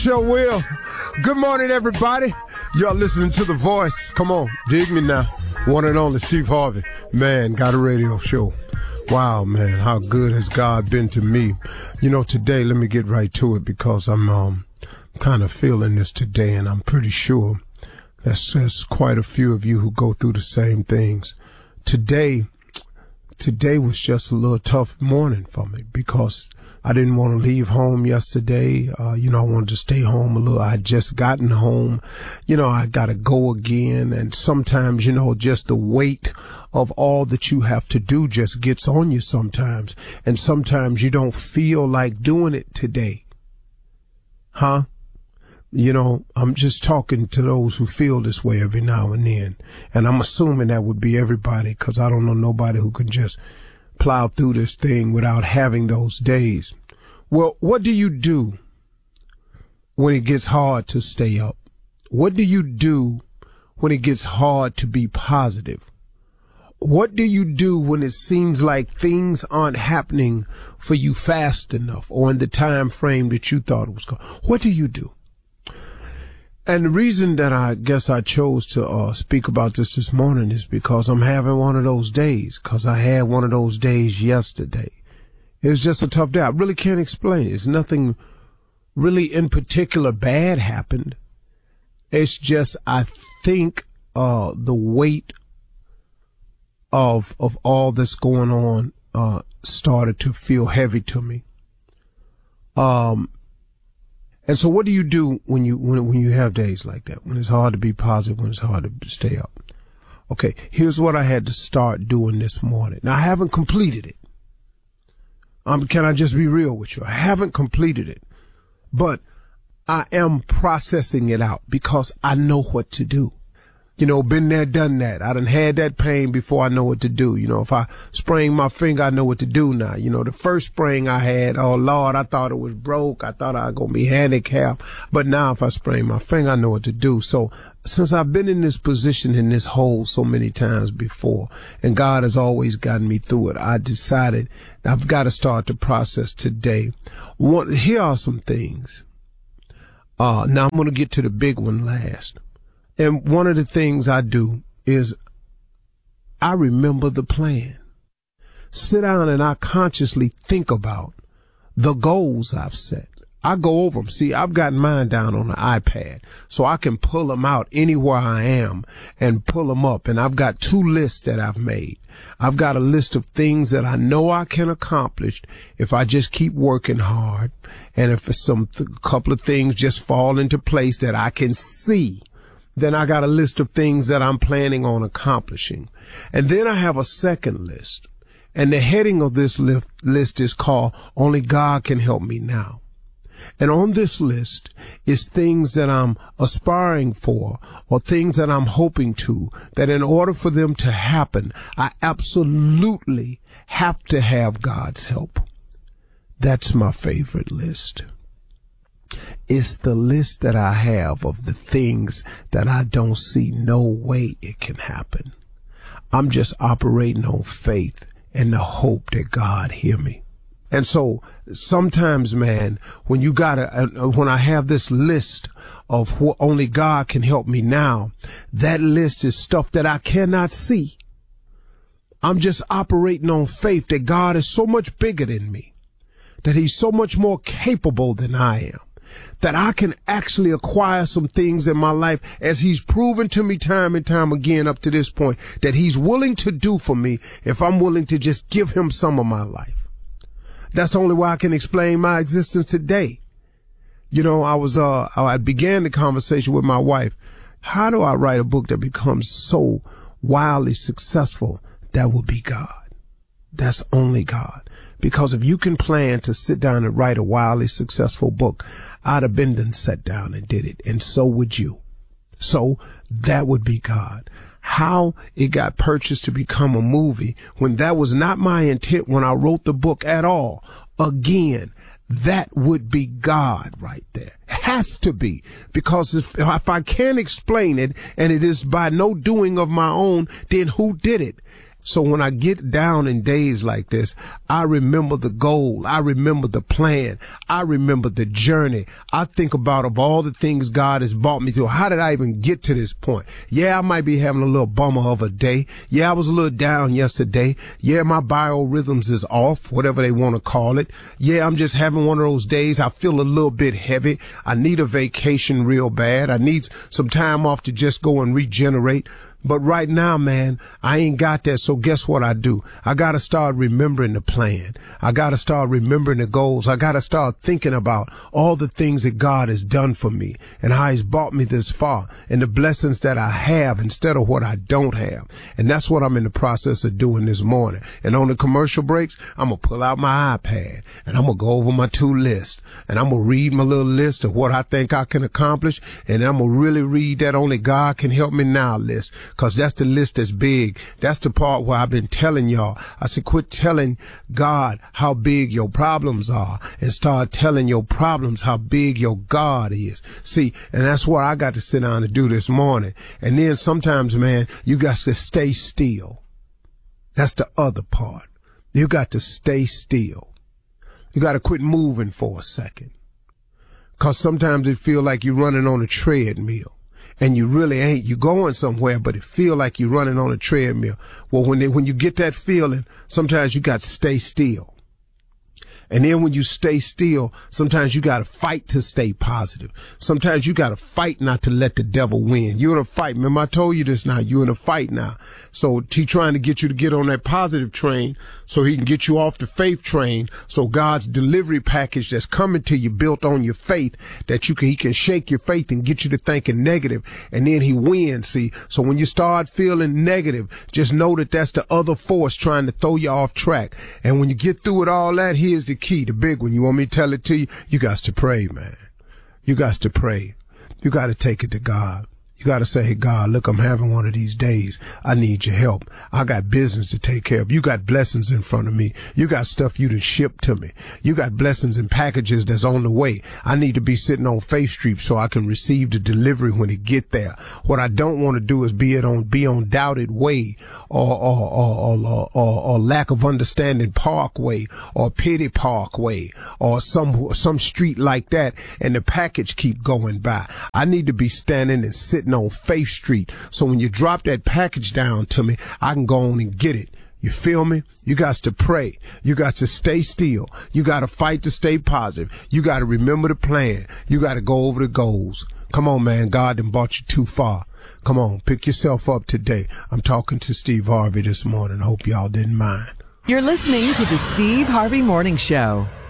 sure will. Good morning, everybody. Y'all listening to The Voice. Come on, dig me now. One and only Steve Harvey. Man, got a radio show. Wow, man, how good has God been to me? You know, today, let me get right to it because I'm kind of feeling this today, and I'm pretty sure there's quite a few of you who go through the same things. Today was just a little tough morning for me because I didn't want to leave home yesterday. I wanted to stay home a little. I had just gotten home. I got to go again. And sometimes, just the weight of all that you have to do just gets on you sometimes. And sometimes you don't feel like doing it today. Huh? I'm just talking to those who feel this way every now and then. And I'm assuming that would be everybody because I don't know nobody who can just plow through this thing without having those days. Well, what do you do when it gets hard to stay up? What do you do when it gets hard to be positive? What do you do when it seems like things aren't happening for you fast enough or in the time frame that you thought it was going? What do you do? And the reason that I guess I chose to speak about this morning is because I'm having one of those days, because I had one of those days yesterday. It was just a tough day. I really can't explain it. It's nothing really in particular bad happened. It's just I think the weight of all that's going on started to feel heavy to me. And so what do you do when you have days like that, when it's hard to be positive, when it's hard to stay up? Okay, here's what I had to start doing this morning. Now, I haven't completed it. Can I just be real with you? I haven't completed it, but I am processing it out because I know what to do. Been there, done that. I done had that pain before I know what to do. If I sprain my finger, I know what to do now. The first sprain I had, oh Lord, I thought it was broke. I thought I was going to be handicapped. But now if I sprain my finger, I know what to do. So since I've been in this position, in this hole so many times before, and God has always gotten me through it, I decided I've got to start the process today. Here are some things. Now I'm going to get to the big one last. And one of the things I do is I remember the plan. Sit down and I consciously think about the goals I've set. I go over them. See, I've got mine down on the iPad, so I can pull them out anywhere I am and pull them up. And I've got 2 lists that I've made. I've got a list of things that I know I can accomplish if I just keep working hard. And if couple of things just fall into place that I can see, then I got a list of things that I'm planning on accomplishing. And then I have a second list. And the heading of this list is called Only God Can Help Me Now. And on this list is things that I'm aspiring for or things that I'm hoping to, that in order for them to happen, I absolutely have to have God's help. That's my favorite list. It's the list that I have of the things that I don't see no way it can happen. I'm just operating on faith and the hope that God hear me. And so sometimes, man, when I have this list of what only God can help me now, that list is stuff that I cannot see. I'm just operating on faith that God is so much bigger than me, that he's so much more capable than I am, that I can actually acquire some things in my life, as he's proven to me time and time again up to this point, that he's willing to do for me if I'm willing to just give him some of my life. That's the only way I can explain my existence today. I began the conversation with my wife. How do I write a book that becomes so wildly successful? That would be God. That's only God. Because if you can plan to sit down and write a wildly successful book, I'd have been done sat down and did it. And so would you. So that would be God. How it got purchased to become a movie when that was not my intent when I wrote the book at all. Again, that would be God right there. Has to be. Because if I can't explain it and it is by no doing of my own, then who did it? So when I get down in days like this, I remember the goal. I remember the plan. I remember the journey. I think about of all the things God has brought me through. How did I even get to this point? Yeah, I might be having a little bummer of a day. Yeah, I was a little down yesterday. Yeah, my biorhythms is off, whatever they want to call it. Yeah, I'm just having one of those days. I feel a little bit heavy. I need a vacation real bad. I need some time off to just go and regenerate. But right now, man, I ain't got that. So guess what I do? I got to start remembering the plan. I got to start remembering the goals. I got to start thinking about all the things that God has done for me and how he's brought me this far and the blessings that I have instead of what I don't have. And that's what I'm in the process of doing this morning. And on the commercial breaks, I'm going to pull out my iPad and I'm going to go over my to list and I'm going to read my little list of what I think I can accomplish. And I'm going to really read that only God can help me now list. Cause that's the list that's big. That's the part where I've been telling y'all. I said, quit telling God how big your problems are and start telling your problems how big your God is. See, and that's what I got to sit down and do this morning. And then sometimes, man, you got to stay still. That's the other part. You got to stay still. You got to quit moving for a second. Cause sometimes it feel like you're running on a treadmill. And you really ain't. You're going somewhere, but it feel like you're running on a treadmill. Well, when you get that feeling, sometimes you got to stay still. And then when you stay still, sometimes you got to fight to stay positive. Sometimes you got to fight not to let the devil win. You're in a fight. Remember, I told you this now. You're in a fight now. So he trying to get you to get on that positive train so he can get you off the faith train. So God's delivery package that's coming to you built on your faith that he can shake your faith and get you to thinking negative. And then he wins. See, so when you start feeling negative, just know that that's the other force trying to throw you off track. And when you get through with all that, here's the key, the big one. You want me to tell it to you? You got to pray, man. You got to pray. You got to take it to God. You got to say, hey, God, look, I'm having one of these days. I need your help. I got business to take care of. You got blessings in front of me. You got stuff you done shipped to me. You got blessings and packages that's on the way. I need to be sitting on Faith Street so I can receive the delivery when it get there. What I don't want to do is be on Doubted Way or lack of understanding Parkway or Pity Parkway or some street like that and the package keep going by. I need to be standing and sitting on Faith Street. So when you drop that package down to me, I can go on and get it. You feel me? You got to pray. You got to stay still. You got to fight to stay positive. You got to remember the plan. You got to go over the goals. Come on, man. God done brought you too far. Come on, pick yourself up today. I'm talking to Steve Harvey this morning. I hope y'all didn't mind. You're listening to the Steve Harvey Morning Show.